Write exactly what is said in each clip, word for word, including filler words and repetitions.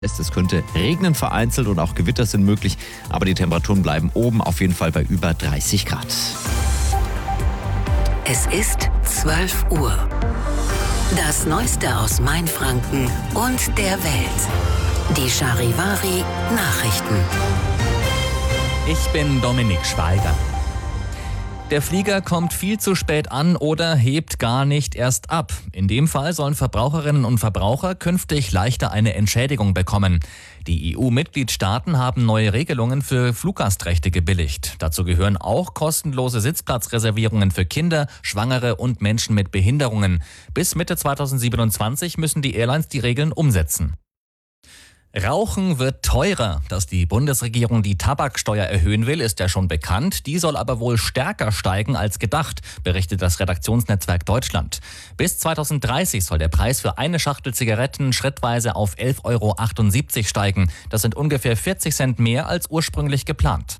Es könnte regnen vereinzelt und auch Gewitter sind möglich, aber die Temperaturen bleiben oben auf jeden Fall bei über dreißig Grad. Es ist zwölf Uhr. Das Neueste aus Mainfranken und der Welt. Die Charivari Nachrichten. Ich bin Dominik Schweiger. Der Flieger kommt viel zu spät an oder hebt gar nicht erst ab. In dem Fall sollen Verbraucherinnen und Verbraucher künftig leichter eine Entschädigung bekommen. Die E U-Mitgliedstaaten haben neue Regelungen für Fluggastrechte gebilligt. Dazu gehören auch kostenlose Sitzplatzreservierungen für Kinder, Schwangere und Menschen mit Behinderungen. Bis Mitte zweitausendsiebenundzwanzig müssen die Airlines die Regeln umsetzen. Rauchen wird teurer. Dass die Bundesregierung die Tabaksteuer erhöhen will, ist ja schon bekannt. Die soll aber wohl stärker steigen als gedacht, berichtet das Redaktionsnetzwerk Deutschland. Bis zweitausenddreißig soll der Preis für eine Schachtel Zigaretten schrittweise auf elf Euro achtundsiebzig steigen. Das sind ungefähr vierzig Cent mehr als ursprünglich geplant.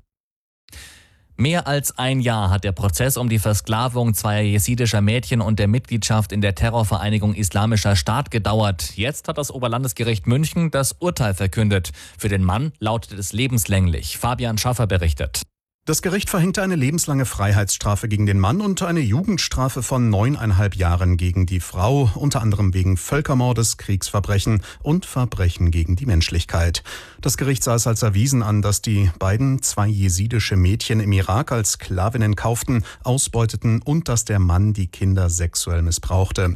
Mehr als ein Jahr hat der Prozess um die Versklavung zweier jesidischer Mädchen und der Mitgliedschaft in der Terrorvereinigung Islamischer Staat gedauert. Jetzt hat das Oberlandesgericht München das Urteil verkündet. Für den Mann lautet es lebenslänglich. Fabian Schaffer berichtet. Das Gericht verhängte eine lebenslange Freiheitsstrafe gegen den Mann und eine Jugendstrafe von neuneinhalb Jahren gegen die Frau, unter anderem wegen Völkermordes, Kriegsverbrechen und Verbrechen gegen die Menschlichkeit. Das Gericht sah es als erwiesen an, dass die beiden zwei jesidische Mädchen im Irak als Sklavinnen kauften, ausbeuteten und dass der Mann die Kinder sexuell missbrauchte.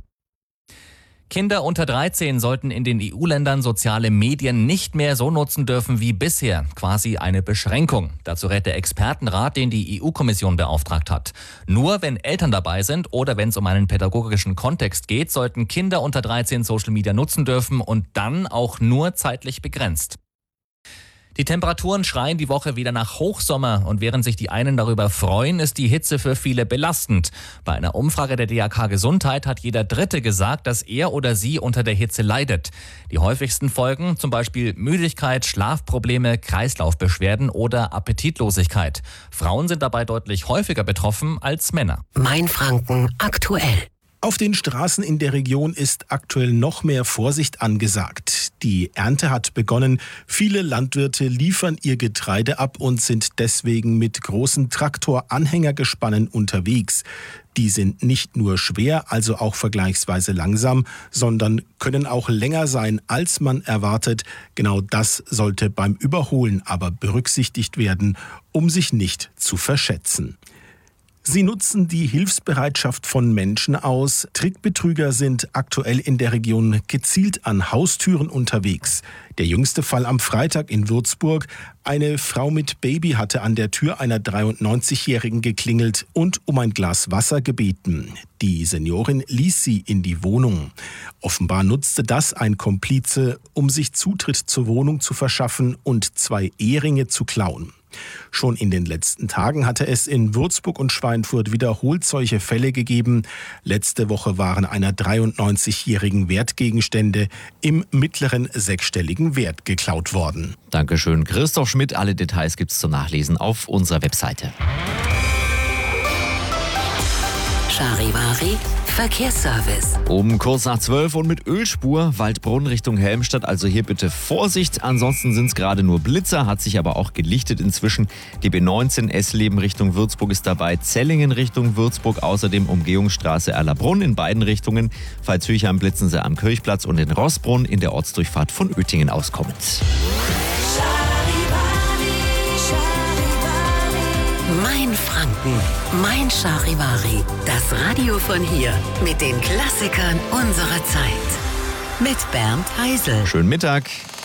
Kinder unter dreizehn sollten in den E U-Ländern soziale Medien nicht mehr so nutzen dürfen wie bisher. Quasi eine Beschränkung. Dazu rät der Expertenrat, den die E U-Kommission beauftragt hat. Nur wenn Eltern dabei sind oder wenn es um einen pädagogischen Kontext geht, sollten Kinder unter dreizehn Social Media nutzen dürfen und dann auch nur zeitlich begrenzt. Die Temperaturen schreien die Woche wieder nach Hochsommer und während sich die einen darüber freuen, ist die Hitze für viele belastend. Bei einer Umfrage der D A K Gesundheit hat jeder Dritte gesagt, dass er oder sie unter der Hitze leidet. Die häufigsten Folgen zum Beispiel Müdigkeit, Schlafprobleme, Kreislaufbeschwerden oder Appetitlosigkeit. Frauen sind dabei deutlich häufiger betroffen als Männer. Mainfranken aktuell. Auf den Straßen in der Region ist aktuell noch mehr Vorsicht angesagt. Die Ernte hat begonnen. Viele Landwirte liefern ihr Getreide ab und sind deswegen mit großen Traktor-Anhängergespannen unterwegs. Die sind nicht nur schwer, also auch vergleichsweise langsam, sondern können auch länger sein, als man erwartet. Genau das sollte beim Überholen aber berücksichtigt werden, um sich nicht zu verschätzen. Sie nutzen die Hilfsbereitschaft von Menschen aus. Trickbetrüger sind aktuell in der Region gezielt an Haustüren unterwegs. Der jüngste Fall am Freitag in Würzburg. Eine Frau mit Baby hatte an der Tür einer dreiundneunzigjährigen geklingelt und um ein Glas Wasser gebeten. Die Seniorin ließ sie in die Wohnung. Offenbar nutzte das ein Komplize, um sich Zutritt zur Wohnung zu verschaffen und zwei Eheringe zu klauen. Schon in den letzten Tagen hatte es in Würzburg und Schweinfurt wiederholt solche Fälle gegeben. Letzte Woche waren einer dreiundneunzigjährigen Wertgegenstände im mittleren sechsstelligen Wert geklaut worden. Dankeschön, Christoph Schmidt. Alle Details gibt es zum Nachlesen auf unserer Webseite. Charivari Verkehrsservice. Um kurz nach zwölf und mit Ölspur, Waldbrunn Richtung Helmstadt, also hier bitte Vorsicht. Ansonsten sind es gerade nur Blitzer, hat sich aber auch gelichtet inzwischen. Die B neunzehn Essleben Richtung Würzburg ist dabei, Zellingen Richtung Würzburg, außerdem Umgehungsstraße Erlabrunn in beiden Richtungen. Pfalzhöchheim blitzen sie am Kirchplatz und in Roßbrunn in der Ortsdurchfahrt von Oettingen auskommend. Mainfranken, Mein Charivari, das Radio von hier mit den Klassikern unserer Zeit. Mit Bernd Heisel. Schönen Mittag.